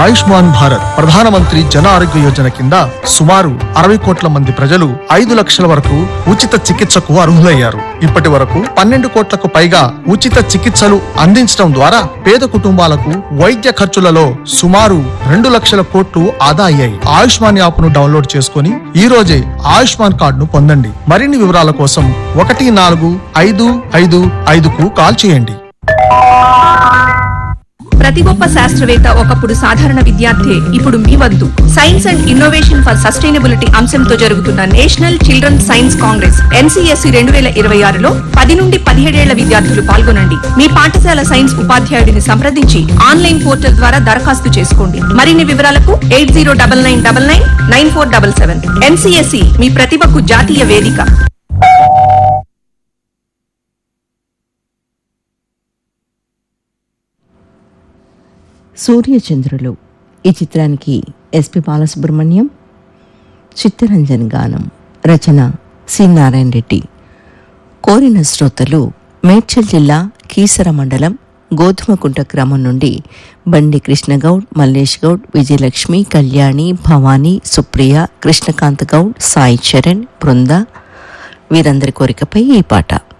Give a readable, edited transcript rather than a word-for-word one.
ఆయుష్మాన్ భారత్ ప్రధానమంత్రి జన ఆరోగ్య యోజన కింద సుమారు 60 కోట్ల మంది ప్రజలు 5 లక్షల వరకు ఉచిత చికిత్సకు అర్హులయ్యారు. ఇప్పటి వరకు 12 కోట్లకు పైగా ఉచిత చికిత్సలు అందించడం ద్వారా పేద కుటుంబాలకు వైద్య ఖర్చులలో సుమారు 2 లక్షల కోట్లు ఆదా అయ్యాయి. ఆయుష్మాన్ యాప్ ను డౌన్లోడ్ చేసుకుని ఈ రోజే ఆయుష్మాన్ కార్డును పొందండి. మరిన్ని వివరాల కోసం 14555కు కాల్ చేయండి. ప్రతి గొప్ప శాస్త్రవేత్త ఒకప్పుడు సాధారణ విద్యార్థి, ఇప్పుడు మీ వద్దు. Science and innovation for sustainability అంశంతో జరుగుతున్న national children science Congress NCSC 2026లో 10 నుండి 17 ఏళ్ల విద్యార్థులు పాల్గొనండి. మీ పాఠశాల సైన్స్ ఉపాధ్యాయుడిని సంప్రదించి ఆన్లైన్ పోర్టల్ ద్వారా దరఖాస్తు చేసుకోండి. మరిన్ని వివరాలకు 8099999477. NCSC మీ ప్రతిభకు జాతీయ వేదిక. సూర్యచంద్రులు ఈ చిత్రానికి ఎస్పి బాలసుబ్రహ్మణ్యం, చిత్తరంజన్ గానం, రచన సి నారాయణ రెడ్డి. కోరిన శ్రోతలు మేడ్చల్ జిల్లా కీసర మండలం గోధుమకుంట గ్రామం నుండి బండి కృష్ణగౌడ్, మల్లేష్ గౌడ్, విజయలక్ష్మి, కళ్యాణి, భవానీ, సుప్రియ, కృష్ణకాంత్ గౌడ్, సాయి చరణ్, బృంద వీరందరి కోరికపై ఈ పాట.